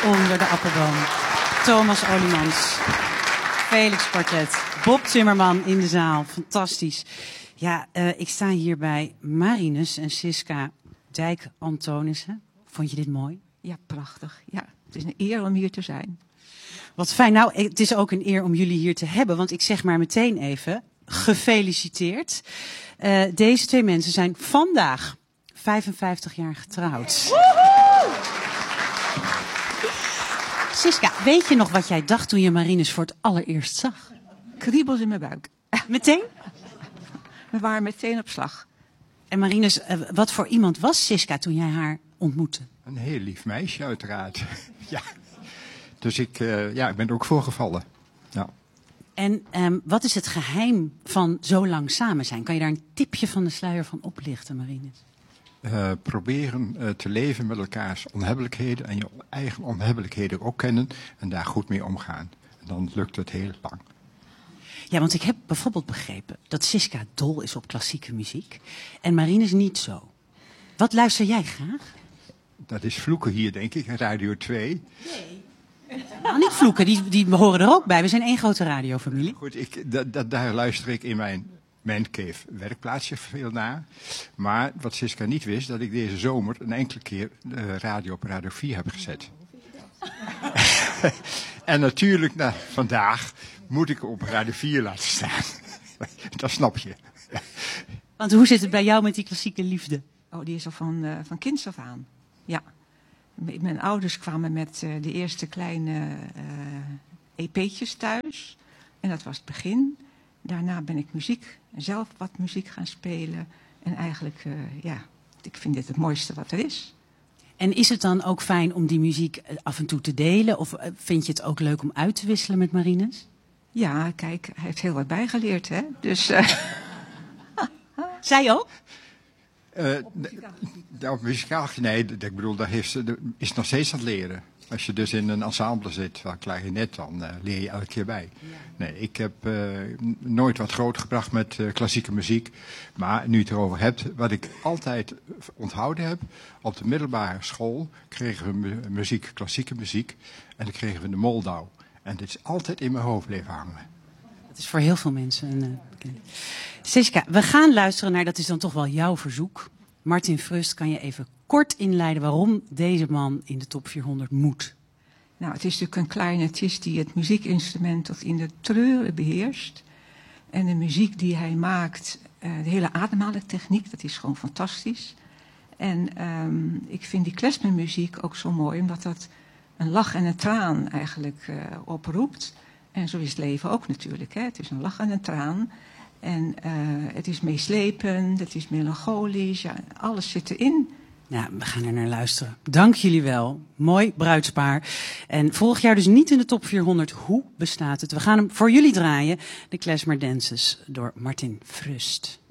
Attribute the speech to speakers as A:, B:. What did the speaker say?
A: onder de appelboom. Thomas Olemans, Felix Quartet, Bob Timmerman in de zaal. Fantastisch. Ja, ik sta hier bij Marinus en Siska Dijk-Antonissen. Vond je dit mooi?
B: Ja, prachtig. Ja, het is een eer om hier te zijn.
A: Wat fijn. Nou, het is ook een eer om jullie hier te hebben. Want ik zeg maar meteen even, gefeliciteerd. Deze twee mensen zijn vandaag 55 jaar getrouwd. Siska, weet je nog wat jij dacht toen je Marinus voor het allereerst zag?
B: Kriebels in mijn buik.
A: Meteen?
B: We waren meteen op slag.
A: En Marinus, wat voor iemand was Siska toen jij haar ontmoette?
C: Een heel lief meisje, uiteraard. Ja. Dus ik ben er ook voorgevallen. Ja.
A: En wat is het geheim van zo lang samen zijn? Kan je daar een tipje van de sluier van oplichten, Marinus?
C: Proberen te leven met elkaars onhebbelijkheden en je eigen onhebbelijkheden ook kennen en daar goed mee omgaan. En dan lukt het heel lang.
A: Ja, want ik heb bijvoorbeeld begrepen dat Siska dol is op klassieke muziek en Marinus niet zo. Wat luister jij graag?
C: Dat is vloeken hier, denk ik, Radio 2.
A: Nee. Nou, niet vloeken, die horen er ook bij. We zijn één grote radiofamilie.
C: Goed, daar luister ik in mijn mancave werkplaatsje veel naar. Maar wat Siska niet wist, dat ik deze zomer een enkele keer de radio op Radio 4 heb gezet. En natuurlijk, vandaag moet ik op Radio 4 laten staan. Dat snap je.
A: Want hoe zit het bij jou met die klassieke liefde?
B: Oh, die is al van kinds af aan. Ja. Mijn ouders kwamen met de eerste kleine EP'tjes thuis. En dat was het begin. Daarna ben ik zelf wat muziek gaan spelen. En eigenlijk, ik vind dit het mooiste wat er is.
A: En is het dan ook fijn om die muziek af en toe te delen? Of vind je het ook leuk om uit te wisselen met Marinus?
B: Ja, kijk, hij heeft heel wat bijgeleerd, hè. Dus...
A: Zij ook?
C: Op muzikaal, nee, ik bedoel, daar is nog steeds aan het leren. Als je dus in een ensemble zit, waar klarinet, dan leer je elke keer bij. Ja. Nee, ik heb nooit wat groot gebracht met klassieke muziek. Maar nu je het erover hebt, wat ik altijd onthouden heb, op de middelbare school kregen we muziek, klassieke muziek. En dan kregen we de Moldau. En dit is altijd in mijn hoofd blijven hangen.
A: Dat is voor heel veel mensen. Siska, we gaan luisteren naar, dat is dan toch wel jouw verzoek. Martin Frust, kan je even kort inleiden waarom deze man in de top 400 moet?
B: Nou, het is natuurlijk een clarinetist die het muziekinstrument tot in de treuren beheerst. En de muziek die hij maakt, de hele ademhalingtechniek, dat is gewoon fantastisch. En ik vind die klezmermuziek ook zo mooi, omdat dat een lach en een traan eigenlijk oproept. En zo is het leven ook natuurlijk. Hè? Het is een lach en een traan. En het is meeslepend, het is melancholisch, ja, alles zit erin.
A: Ja, we gaan er naar luisteren. Dank jullie wel. Mooi bruidspaar. En vorig jaar dus niet in de top 400. Hoe bestaat het? We gaan hem voor jullie draaien. De Klezmer Dances door Martin Frust.